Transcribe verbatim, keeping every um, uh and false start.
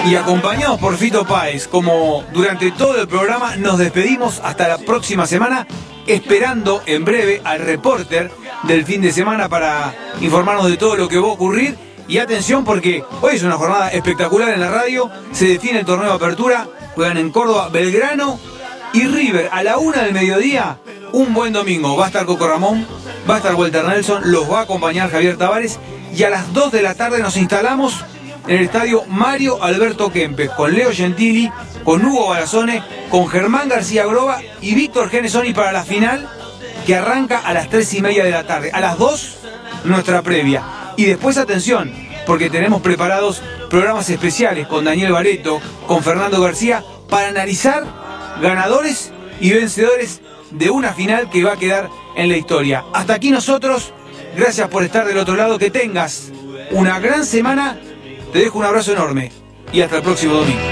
y acompañados por Fito Páez, como durante todo el programa, nos despedimos hasta la próxima semana, esperando en breve al reporter del fin de semana para informarnos de todo lo que va a ocurrir. Y atención, porque hoy es una jornada espectacular en la radio, se define el torneo de apertura, juegan en Córdoba, Belgrano y River a la una del mediodía. Un buen domingo, va a estar Coco Ramón, va a estar Walter Nelson, los va a acompañar Javier Tavares, y a las dos de la tarde nos instalamos en el estadio Mario Alberto Kempes, con Leo Gentili, con Hugo Barazone, con Germán García Groba y Víctor Genesoni para la final, que arranca a las tres y media de la tarde. A las dos, nuestra previa. Y después, atención, porque tenemos preparados programas especiales con Daniel Bareto, con Fernando García, para analizar ganadores y vencedores de una final que va a quedar en la historia. Hasta aquí nosotros, gracias por estar del otro lado, que tengas una gran semana, te dejo un abrazo enorme y hasta el próximo domingo.